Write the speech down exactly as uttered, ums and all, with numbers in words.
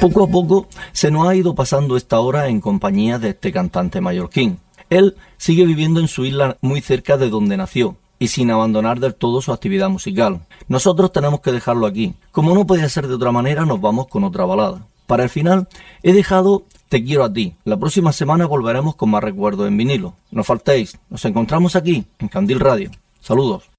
Poco a poco se nos ha ido pasando esta hora en compañía de este cantante mallorquín. Él sigue viviendo en su isla muy cerca de donde nació y sin abandonar del todo su actividad musical. Nosotros tenemos que dejarlo aquí. Como no podía ser de otra manera, nos vamos con otra balada. Para el final he dejado Te quiero a ti. La próxima semana volveremos con más recuerdos en vinilo. No faltéis, nos encontramos aquí en Candil Radio. Saludos.